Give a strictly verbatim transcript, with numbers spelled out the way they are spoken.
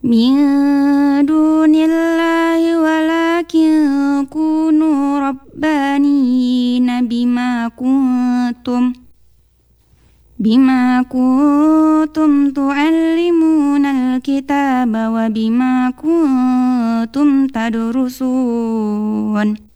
من دون الله ولكن كونوا ربانيين بما كنتم بما كنتم تعلمون الكتاب وبما كنتم تدرسون